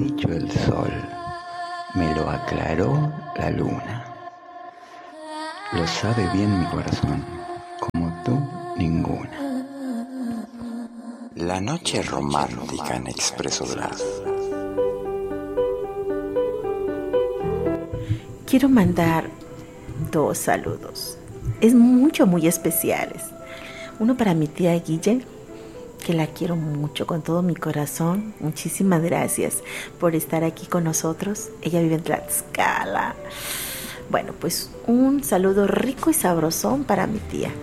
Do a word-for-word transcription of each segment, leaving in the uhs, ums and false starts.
dicho el sol, me lo aclaró la luna. Lo sabe bien mi corazón, como tú ninguna. La noche romántica en Expreso Blast. Quiero mandar dos saludos. Es mucho, muy especiales. Uno para mi tía Guille, que la quiero mucho con todo mi corazón. Muchísimas gracias por estar aquí con nosotros. Ella vive en Tlaxcala. Bueno, pues un saludo rico y sabrosón para mi tía.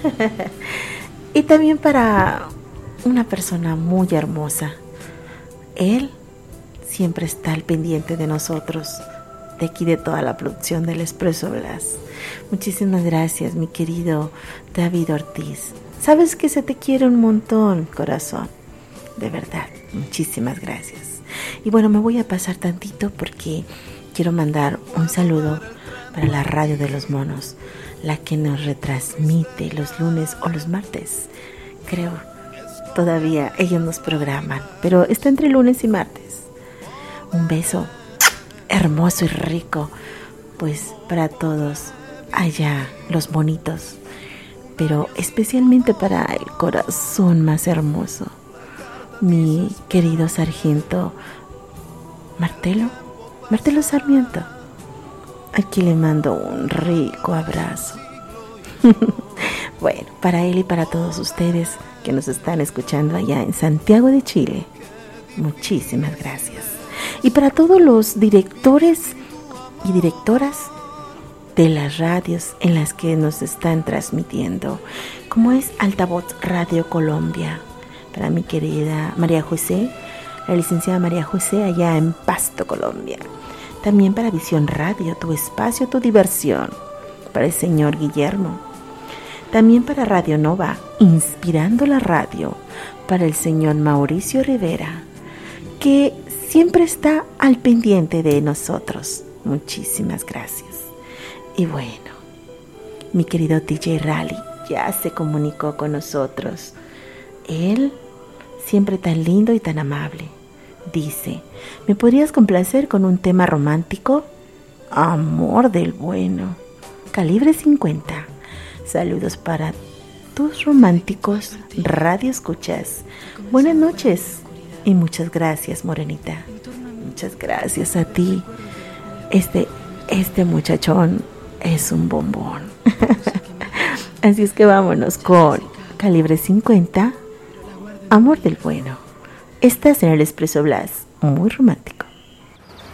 Y también para una persona muy hermosa. Él siempre está al pendiente de nosotros, de aquí de toda la producción del Expreso Blast. Muchísimas gracias, mi querido David Ortiz. Sabes que se te quiere un montón, corazón. De verdad, muchísimas gracias. Y bueno, me voy a pasar tantito porque quiero mandar un saludo para la Radio de los Monos, la que nos retransmite los lunes o los martes. Creo, todavía ellos nos programan, pero está entre lunes y martes. Un beso hermoso y rico, pues para todos allá, los bonitos, pero especialmente para el corazón más hermoso, mi querido sargento Martelo, Martelo Sarmiento. Aquí le mando un rico abrazo. Bueno, para él y para todos ustedes que nos están escuchando allá en Santiago de Chile, muchísimas gracias. Y para todos los directores y directoras de las radios en las que nos están transmitiendo, como es Altavoz Radio Colombia, para mi querida María José, la licenciada María José allá en Pasto, Colombia. También para Visión Radio, tu espacio, tu diversión, para el señor Guillermo. También para Radio Nova, inspirando la radio, para el señor Mauricio Rivera, que siempre está al pendiente de nosotros. Muchísimas gracias. Y bueno, mi querido D J Rally ya se comunicó con nosotros. Él, siempre tan lindo y tan amable, dice: ¿me podrías complacer con un tema romántico? Amor del bueno. Calibre cincuenta. Saludos para tus románticos radio escuchas. Buenas noches y muchas gracias, Morenita. Muchas gracias a ti. Este, este muchachón es un bombón. Así es que vámonos con Calibre cincuenta, Amor del bueno. Estás en el Expreso Blast, muy romántico.